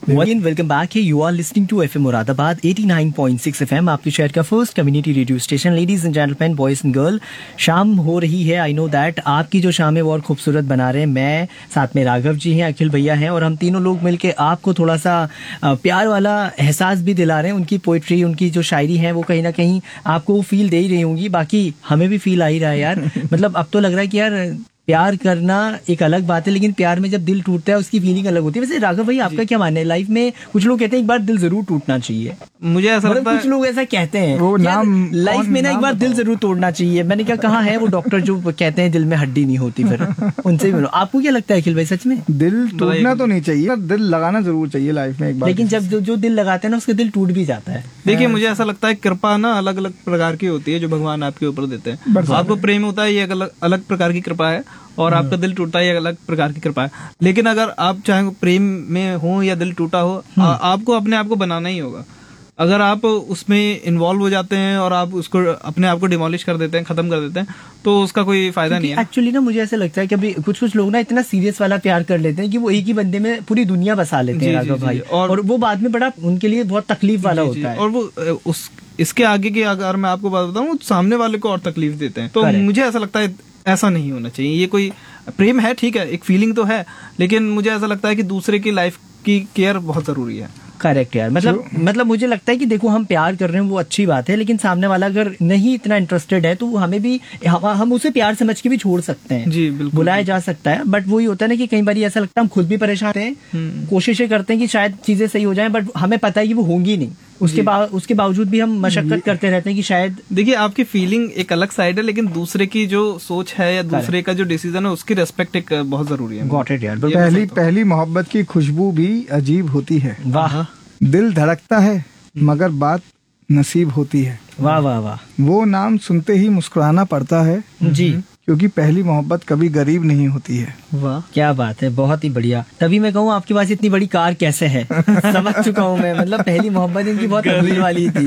Welcome back. You are listening to FM Moradabad 89.6 FM, आपके शहर का first community radio station. Ladies and gentleman, boys and girl, शाम हो रही है। आई नो दैट आपकी जो शाम है वो और खूबसूरत बना रहे हैं। मैं साथ में राघव जी हैं, अखिल भैया हैं, और हम तीनों लोग मिलके आपको थोड़ा सा प्यार वाला एहसास भी दिला रहे हैं। उनकी पोइट्री, उनकी जो शायरी है वो कहीं ना कहीं आपको फील दे ही रही होंगी। बाकी हमें भी फील आ ही रहा है यार। मतलब अब तो लग रहा है कि यार प्यार करना एक अलग बात है, लेकिन प्यार में जब दिल टूटता है उसकी फीलिंग अलग होती है। वैसे राघव भाई, आपका क्या मानना है? लाइफ में कुछ लोग कहते हैं एक बार दिल जरूर टूटना चाहिए। मुझे ऐसा लगता है, कुछ लोग ऐसा कहते हैं वो लाइफ में ना एक बार दिल जरूर तोड़ना चाहिए। मैंने क्या कहा है वो डॉक्टर जो कहते हैं दिल में हड्डी नहीं होती, फिर उनसे भी मिलो। आपको क्या लगता है अखिल भाई, सच में दिल टूटना तो नहीं चाहिए, दिल लगाना जरूर चाहिए लाइफ में एक बार। लेकिन जब जो दिल लगाते हैं ना उसका दिल टूट भी जाता है। देखिए मुझे ऐसा लगता है कृपा ना अलग अलग प्रकार की होती है जो भगवान आपके ऊपर देते हैं। आपको प्रेम होता है, ये अलग प्रकार की कृपा है, और आपका दिल टूटता है, ये अलग प्रकार की कृपा है। लेकिन अगर आप चाहे प्रेम में हो या दिल टूटा हो, आपको अपने आप को बनाना ही होगा। अगर आप उसमें इन्वॉल्व हो जाते हैं और आप उसको अपने आप को डिमोलिश कर देते हैं, खत्म कर देते हैं, तो उसका कोई फायदा नहीं है। एक्चुअली ना मुझे ऐसा लगता है कि अभी कुछ लोग ना इतना सीरियस वाला प्यार कर लेते हैं कि वो एक ही बंदे में पूरी दुनिया बसा लेते हैं राघव भाई, और वो बाद में बड़ा उनके लिए बहुत तकलीफ वाला होता है। और वो इसके आगे की अगर मैं आपको बात बताऊं, सामने वाले को और तकलीफ देते हैं। तो मुझे ऐसा लगता है ऐसा नहीं होना चाहिए। ये कोई प्रेम है, ठीक है, एक फीलिंग तो है, लेकिन मुझे ऐसा लगता है कि दूसरे की लाइफ की केयर बहुत जरूरी है। करेक्ट यार। मतलब मुझे लगता है कि देखो हम प्यार कर रहे हैं वो अच्छी बात है, लेकिन सामने वाला अगर नहीं इतना इंटरेस्टेड है तो हमें भी हम उसे प्यार समझ के भी छोड़ सकते हैं। जी बिल्कुल, बुलाया जा सकता है। बट वही होता है ना कि कई बार ऐसा लगता है हम खुद भी परेशान हैं, कोशिशें करते हैं कि शायद चीजें सही हो जाएं, बट हमें पता है कि वो होंगी नहीं। उसके बावजूद भी हम मशक्कत करते रहते हैं कि शायद। देखिए आपकी फीलिंग एक अलग साइड है, लेकिन दूसरे की जो सोच है या दूसरे का जो डिसीजन है उसकी रेस्पेक्ट एक बहुत जरूरी है। गॉट इट यार। पहली मोहब्बत की खुशबू भी अजीब होती है। वाह। दिल धड़कता है मगर बात नसीब होती है। वाह वाह वाह। वो नाम सुनते ही मुस्कुराना पड़ता है जी, क्योंकि पहली मोहब्बत कभी गरीब नहीं होती है। वाह क्या बात है, बहुत ही बढ़िया। तभी मैं कहूँ आपके पास इतनी बड़ी कार कैसे है। समझ चुका हूँ मैं। मतलब पहली मोहब्बत इनकी बहुत अमीर वाली थी।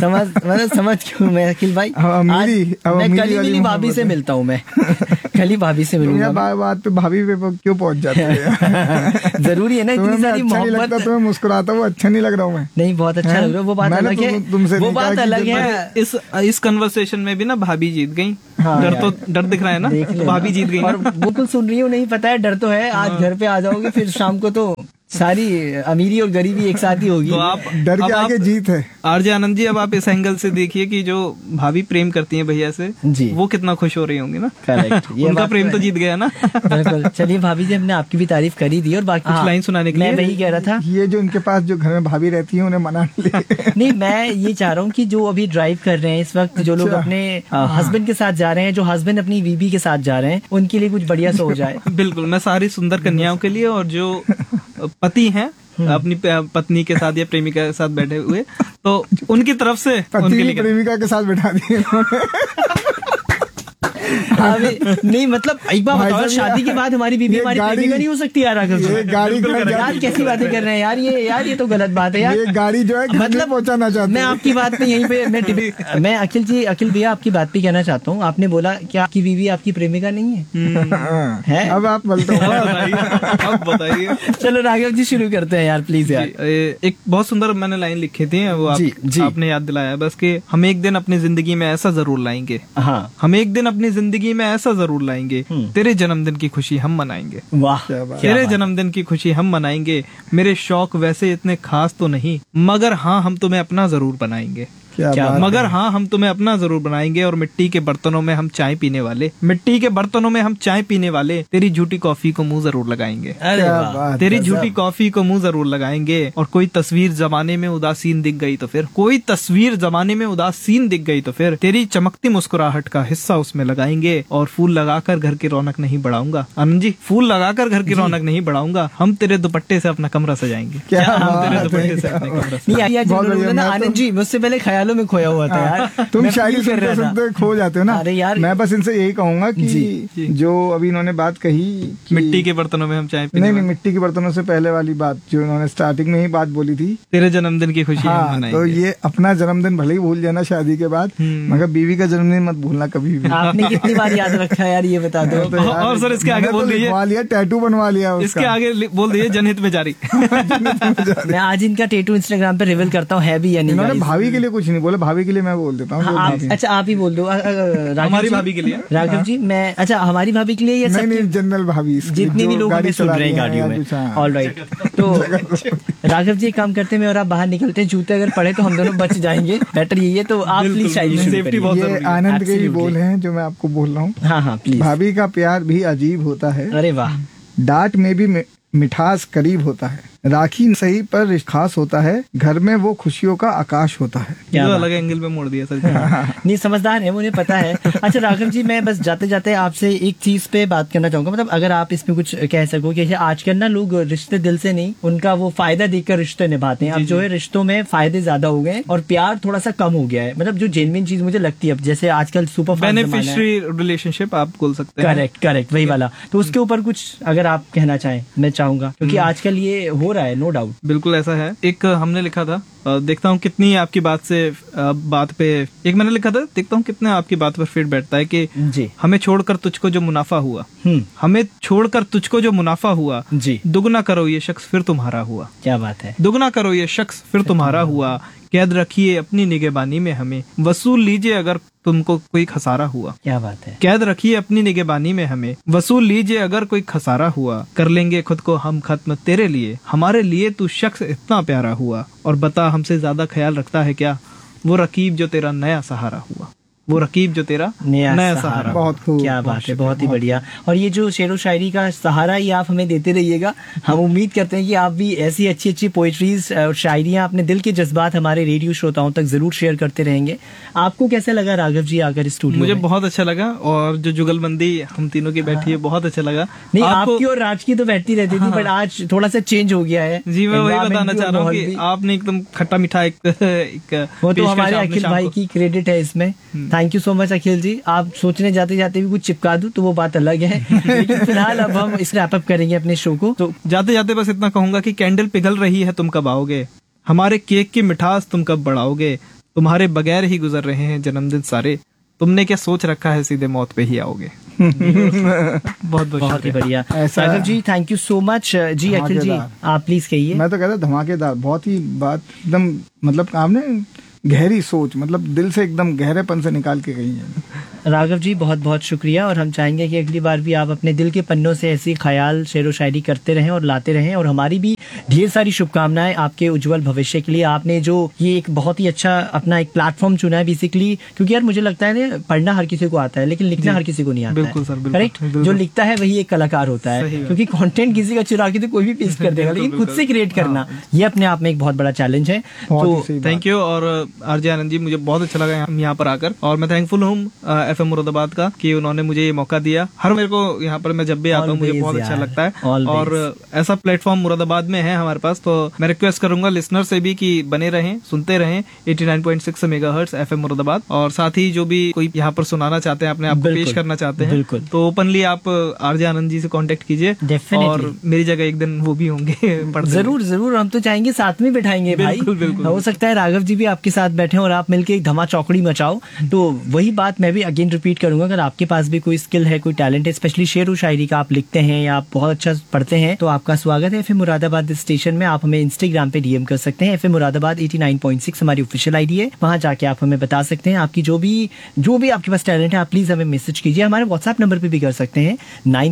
समझ क्यों मैं अखिल भाई। मैं कली मिली भाभी से मिलता हूँ। मैं कली भाभी से मिलूंगा। बात पे भाभी पे क्यों पहुँच जाते हैं? जरूरी है ना इतनी सारी मोहब्बत। तुम्हें मुस्कुराता हुआ अच्छा नहीं लग रहा हूँ मैं? नहीं, बहुत अच्छा लग रहा है। वो बात अलग है, वो बात अलग है। इस कन्वर्सेशन में भी ना भाभी जीत गई। डर दिख रहा है ना, तो भाभी जीत गई। और बिल्कुल सुन रही हूँ, नहीं पता है, डर तो है। आज घर पे आ जाओगे फिर शाम को तो सारी अमीरी और गरीबी एक साथ ही होगी। तो आप डर के आगे जीत है। आरजे आनंद जी, अब आप इस एंगल से देखिए कि जो भाभी प्रेम करती हैं भैया से जी, वो कितना खुश हो रही होंगी ना। करेक्ट। उनका प्रेम तो जीत गया ना। बिल्कुल। चलिए भाभी जी, हमने आपकी भी तारीफ करी दी और बाकी कुछ लाइन सुनाने के लिए मैं वही कह रहा था। ये जो इनके पास जो घर में भाभी रहती है उन्हें मना नहीं, मैं ये चाह रहा हूँ कि जो अभी ड्राइव कर रहे हैं इस वक्त, जो लोग अपने हस्बैंड के साथ जा रहे हैं, जो हस्बैंड अपनी बीबी के साथ जा रहे हैं, उनके लिए कुछ बढ़िया सा हो जाए। बिल्कुल, मैं सारी सुंदर कन्याओं के लिए, और जो पति हैं अपनी पत्नी के साथ या प्रेमिका के साथ बैठे हुए, तो उनकी तरफ से पत्नी प्रेमिका के साथ बैठा दिए। नहीं मतलब एक बार बताओ, शादी के बाद हमारी बीबी हमारी प्रेमिका नहीं हो सकती यार। यार कैसी बातें कर रहे हैं यार, ये तो गलत बात है यार। ये गाड़ी जो है मतलब पहुंचाना चाहती है। मैं आपकी बात पे यहीं पे मैं अखिल भैया आपकी बात पे कहना चाहता हूँ। आपने बोला कि आपकी बीवी आपकी प्रेमिका नहीं है। अब आप बोलते हो। अब बताइए। चलो राघव जी शुरू करते हैं यार, प्लीज यार। एक बहुत सुंदर मैंने लाइन लिखी थी, वो आपने याद दिलाया बस, कि हम एक दिन अपनी जिंदगी में ऐसा जरूर लाएंगे। हाँ, हम एक दिन अपनी जिंदगी में ऐसा जरूर लाएंगे, तेरे जन्मदिन की खुशी हम मनाएंगे। वाह, तेरे जन्मदिन की खुशी हम मनाएंगे। मेरे शौक वैसे इतने खास तो नहीं, मगर हाँ हम तुम्हें अपना जरूर बनाएंगे। मगर हाँ हम तुम्हें अपना जरूर बनाएंगे। और मिट्टी के बर्तनों में हम चाय पीने वाले, मिट्टी के बर्तनों में हम चाय पीने वाले, तेरी झूठी कॉफी को मुंह जरूर लगाएंगे। तेरी झूठी कॉफी को मुंह जरूर लगाएंगे। और कोई तस्वीर जमाने में उदासीन दिख गई तो फिर, कोई तस्वीर जमाने में उदासीन दिख गई तो फिर, तेरी चमकती मुस्कुराहट का हिस्सा उसमें लगाएंगे। और फूल लगाकर घर की रौनक नहीं बढ़ाऊंगा। आनंद जी, फूल लगाकर घर की रौनक नहीं बढ़ाऊंगा, हम तेरे दुपट्टे से अपना कमरा सजाएंगे। हम तेरे दुपट्टे से अपना कमरा। आनंद जी, मुझसे पहले ख्यालों में खोया हुआ था यार। तुम मैं शायरी feel कर सुनते रहा था। सुनते खो जाते हो ना। अरे यार, मैं बस इनसे यही कहूंगा कि जी। जो अभी इन्होंने बात कही कि मिट्टी के बर्तनों में हम चाय पीने नहीं वाले। मिट्टी के बर्तनों से पहले वाली बात जो इन्होंने स्टार्टिंग में ही बात बोली थी, तेरे जन्मदिन की खुशी हम हाँ, मनाएंगे। तो ये अपना जन्मदिन भले ही भूल जाना शादी के बाद, मगर बीवी का जन्मदिन मत भूलना कभी भी। आपने कितनी बार याद रखा है यार, ये बता दो। तो यार, और सर इसके आगे मैंने बोल तो दीजिए, लिखवा लिया, टैटू बनवा लिया उसका। इसके आगे बोल दीजिए जनहित में जारी। मैं आज इनका टैटू इंस्टाग्राम पे रिवील करता हूँ, है भी या नहीं इन्होंने guys? भाभी के लिए कुछ नहीं बोला, भाभी के लिए मैं बोल देता हूँ। हाँ, जो आप, भाभी- अच्छा आप ही बोल दो। राघव हमारी जी- भाभी के लिए। राघव जी, मैं अच्छा हमारी भाभी के लिए या नहीं सबकी- नहीं, जनरल भाभी इसकी, जितनी भी जो लोग गाड़ी हमें सुन चला रहे हैं रही गाड़ियों या में। कुछ, हाँ। ऑल राइट, तो राघव जी एक काम करते हैं, मैं और आप बाहर निकलते हैं, जूते अगर पड़े तो हम दोनों बच जाएंगे, बेटर यही है। तो आप बिल्कुल, प्लीज शायरी शुरू सेफ्टी करिए। बहुत ये जरूरी है। आनंद के ही Absolutely. बोल हैं जो मैं आपको बोल रहा हूँ। हाँ हाँ प्लीज। भाभी का प्यार भी अजीब होता है, अरे वाह, डांट में भी मिठास करीब होता है, राखी सही पर खास होता है, घर में वो खुशियों का आकाश होता है। क्या जो बात। अलग एंगल में मोड़ दिया सर। नहीं समझदार है, मुझे पता है। अच्छा राघव जी, मैं बस जाते जाते आपसे एक चीज पे बात करना चाहूंगा, मतलब अगर आप इसमें कुछ कह सको कि आजकल ना लोग रिश्ते दिल से नहीं, उनका वो फायदा देखकर रिश्ते निभाते हैं। अब जो है रिश्तों में फायदे ज्यादा हो गए हैं और प्यार थोड़ा सा कम हो गया है। मतलब जो जेन्युइन चीज मुझे लगती है, अब जैसे आजकल सुपर बेनिफिशियरी रिलेशनशिप आप बोल सकते हैं। करेक्ट करेक्ट, वही वाला। तो उसके ऊपर कुछ अगर आप कहना चाहें, मैं चाहूंगा, क्योंकि आजकल ये हो रहा है, नो डाउट। बिल्कुल ऐसा है। एक हमने लिखा था, देखता हूँ कितनी आपकी बात से बात पे, एक मैंने लिखा था, देखता हूँ कितने आपकी बात पर फिट बैठता है कि जी। हमें छोड़कर तुझको जो मुनाफा हुआ, हमें छोड़कर तुझको जो मुनाफा हुआ, जी। दुगना करो ये शख्स फिर तुम्हारा हुआ। क्या बात है। दुगना करो ये शख्स फिर तुम्हारा हुआ, कैद रखिए अपनी निगहबानी में हमें, वसूल लीजिए अगर तुमको कोई खसारा हुआ। क्या बात है। कैद रखिए अपनी निगहबानी में हमें, वसूल लीजिए अगर कोई खसारा हुआ, कर लेंगे खुद को हम खत्म तेरे लिए, हमारे लिए तू शख्स इतना प्यारा हुआ, और बता हमसे ज्यादा ख्याल रखता है क्या, वो रकीब जो तेरा नया सहारा हुआ, वो रकीब जो तेरा नया सहारा। बहुत खूब, क्या बात है, बहुत ही बढ़िया। और ये जो शेरो शायरी का सहारा ही आप हमें देते रहिएगा। हम उम्मीद करते हैं कि आप भी ऐसी अच्छी अच्छी पोइट्रीज और शायरियां, अपने दिल के जज्बात हमारे रेडियो श्रोताओं तक जरूर शेयर करते रहेंगे। आपको कैसा लगा राघव जी आकर स्टूडियो मुझे में? बहुत अच्छा लगा, और जो जुगलबंदी हम तीनों की बैठी है बहुत अच्छा लगा। नहीं, आपको- आपकी और राज की तो बैठती रहती थी, बट आज थोड़ा सा चेंज हो गया है। जी, मैं वही Environment बताना भी चाह और रहा हूँ माहौल कि भी। आपने एकदम खट्टा मीठा एक वो तो पेशकश हमारे आपने अखिल शाम भाई को- की क्रेडिट है इसमें। थैंक यू सो मच अखिल जी। आप सोचने जाते जाते भी कुछ चिपका दूं तो वो बात अलग है, लेकिन फिलहाल अब हम इस रैप अप करेंगे अपने शो को। तो जाते जाते बस इतना कहूंगा कि कैंडल पिघल रही है तुम कब आओगे, हमारे केक की मिठास तुम कब बढ़ाओगे, तुम्हारे बगैर ही गुजर रहे हैं जन्मदिन सारे, तुमने क्या सोच रखा है सीधे मौत पे ही आओगे। बहुत बहुत ही बढ़िया ऐसा- Raghav ji, thank you so much जी। अखिल जी धमाकेदार। आप प्लीज कहिए। मैं तो कहता धमाकेदार, बहुत ही बात एकदम, मतलब आपने गहरी सोच, मतलब दिल से एकदम गहरेपन से निकाल के गई है। राघव जी बहुत बहुत शुक्रिया, और हम चाहेंगे कि अगली बार भी आप अपने दिल के पन्नों से ऐसी ख्याल शेरो शायरी करते रहें और लाते रहें। और हमारी भी ढेर सारी शुभकामनाएं आपके उज्जवल भविष्य के लिए। आपने जो ये एक बहुत ही अच्छा अपना एक प्लेटफॉर्म चुना है बेसिकली, क्योंकि यार मुझे लगता है ना, पढ़ना हर किसी को आता है लेकिन लिखना हर किसी को नहीं आता बिल्कुल है। सर, बिल्कुल, करेक्ट, बिल्कुल। जो लिखता है वही एक कलाकार होता है, सही बात। क्योंकि कंटेंट किसी का चुरा के तो कोई भी पेश कर देगा, लेकिन खुद से क्रिएट करना ये अपने आप में एक बहुत बड़ा चैलेंज है। बहुत ही तो सही बात। Thank you. और आरजे आनंद जी, मुझे बहुत अच्छा लगा यहाँ पर आकर, और मैं थैंकफुल हूँ एफएम मुरादाबाद का कि उन्होंने मुझे ये मौका दिया। हर मेरे को यहाँ पर मैं जब भी आता हूँ मुझे Always बहुत अच्छा यार, लगता है, always। और ऐसा प्लेटफॉर्म मुरादाबाद में है हमारे पास, तो मैं रिक्वेस्ट करूंगा लिसनर से भी कि बने रहें, सुनते रहें 89.6 मेगाहर्ट्ज एफएम मुरादाबाद। और साथ ही जो भी कोई यहाँ पर सुनाना चाहते हैं, अपने आप को बिल्कुल, पेश करना चाहते हैं, बिल्कुल। तो ओपनली आप आरजे आनंद जी से कांटेक्ट कीजिए, Definitely। और मेरी जगह एक दिन वो भी होंगे पढ़ते जरूर जरूर, हम तो चाहेंगे साथ में बिठाएंगे भाई। बिल्कुल, बिल्कुल। हो सकता है राघव जी भी आपके साथ बैठे और आप मिलके एक धमा चौकड़ी मचाओ। तो वही बात मैं भी अगेन रिपीट करूंगा, अगर आपके पास भी कोई स्किल है, कोई टैलेंट है, स्पेशली शेर व शायरी का, आप लिखते हैं या आप बहुत अच्छा पढ़ते हैं, तो आपका स्वागत है एफएम मुरादाबाद स्टेशन में। आप हमें इंस्टाग्राम पे डीएम कर सकते हैं, एफएम मुरादाबाद 89.6 हमारी ऑफिशियल आईडी है, वहां जाके आप हमें बता सकते हैं आपकी जो भी आपके पास टैलेंट है, आप प्लीज हमें मैसेज कीजिए। हमारे व्हाट्सएप नंबर पे भी कर सकते हैं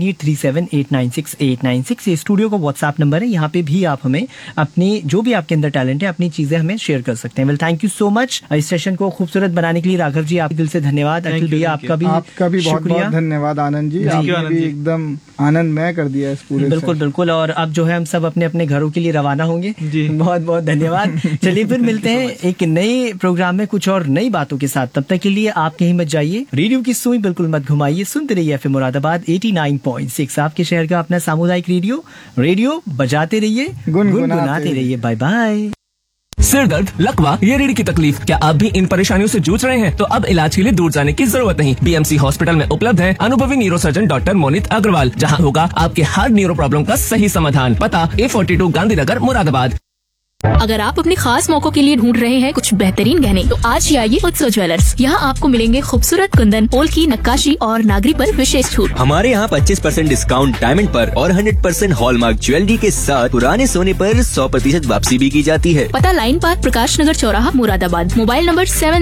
9837896896, ये स्टूडियो का व्हाट्सएप नंबर है। यहाँ पे भी आप हमें अपनी जो भी आपके अंदर टैलेंट है, अपनी चीजें हमें शेयर कर सकते हैं। Well, thank you so much इस सेशन को खूबसूरत बनाने के लिए राघव जी, आप दिल से धन्यवाद। Thank अखिल you, भैया thank you। आपका भी बहुत शुक्रिया। बहुत धन्यवाद आनंद जी, you, आपने आनंद भी जी। एकदम आनंदमय कर दिया इस पूरे बिल्कुल सेशन। बिल्कुल, और अब जो है हम सब अपने अपने घरों के लिए रवाना होंगे। जी। बहुत बहुत धन्यवाद। चलिए फिर मिलते हैं एक नए प्रोग्राम में कुछ और नई बातों के साथ। तब तक के लिए आप कहीं मत जाइए, रेडियो की सुई बिल्कुल मत घुमाइए, सुनते रहिए एफएम मुरादाबाद 89.6, आपके शहर का अपना सामुदायिक रेडियो। रेडियो बजाते रहिए, गुनगुनाते गुनगुनाते रहिए। Bye bye. सिर दर्द, लकवा या रीढ़ की तकलीफ, क्या आप भी इन परेशानियों से जूझ रहे हैं? तो अब इलाज के लिए दूर जाने की जरूरत नहीं। बीएमसी हॉस्पिटल में उपलब्ध है अनुभवी न्यूरोसर्जन डॉक्टर मोनित अग्रवाल, जहां होगा आपके हर न्यूरो प्रॉब्लम का सही समाधान। पता A42 गांधीनगर मुरादाबाद। अगर आप अपने खास मौकों के लिए ढूंढ रहे हैं कुछ बेहतरीन गहने, तो आज ही आइए उत्सव ज्वेलर्स। यहाँ आपको मिलेंगे खूबसूरत कुंदन, पोल की नक्काशी और नागरी पर विशेष छूट। हमारे यहाँ 25% डिस्काउंट डायमंड पर और 100% हॉलमार्क ज्वेलरी के साथ पुराने सोने पर 100% वापसी भी की जाती है। पता लाइन पार्क, प्रकाश नगर चौराहा, Moradabad. Mobile number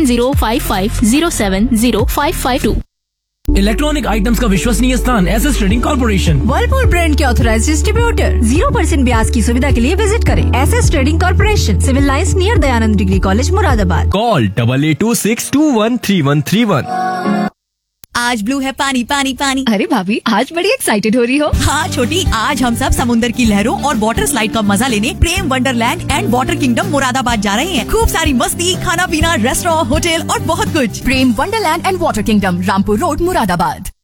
7055070552। Electronic items का विश्वसनीय स्थान SS trading corporation. Whirlpool brand के ऑथराइज्ड डिस्ट्रीब्यूटर। 0% ब्याज की सुविधा के लिए विजिट करें SS trading corporation, civil lines near Dayanand degree college, Moradabad. Call 8826213131। आज ब्लू है पानी पानी पानी। अरे भाभी, आज बड़ी एक्साइटेड हो रही हो। हाँ छोटी, आज हम सब समुद्र की लहरों और वाटर स्लाइड का मजा लेने प्रेम Wonderland and water kingdom Moradabad जा रहे हैं। खूब सारी मस्ती, खाना पीना, रेस्टोरेंट, होटल और बहुत कुछ। प्रेम Wonderland and water kingdom, Rampur road, Moradabad.